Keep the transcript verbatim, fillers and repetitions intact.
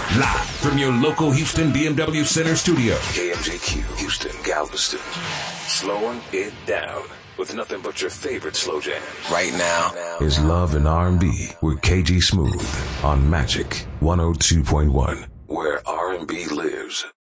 Live from your local Houston B M W Center studio. K M J Q, Houston, Galveston. Slowing it down with nothing but your favorite slow jams. Right now is Love and R and B with K G Smooth on Magic one oh two point one, where R and B lives.